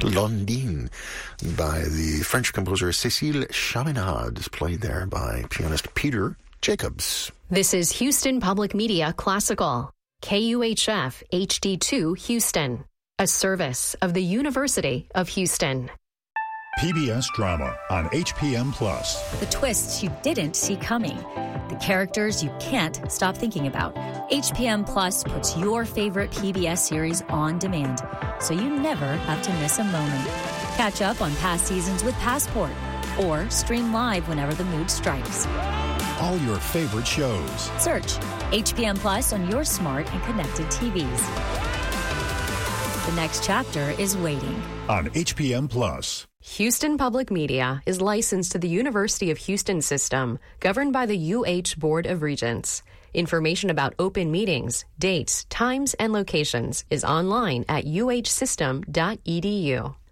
Blondine by the French composer Cécile Chaminade, played there by pianist Peter Jacobs. This is Houston Public Media Classical, KUHF HD2 Houston, a service of the University of Houston. PBS drama on HPM Plus. The twists you didn't see coming. The characters you can't stop thinking about. HPM Plus puts your favorite PBS series on demand, so you never have to miss a moment. Catch up on past seasons with Passport, or stream live whenever the mood strikes. All your favorite shows. Search HPM Plus on your smart and connected TVs. The next chapter is waiting. On HPM Plus. Houston Public Media is licensed to the University of Houston System, governed by the UH Board of Regents. Information about open meetings, dates, times, and locations is online at uhsystem.edu.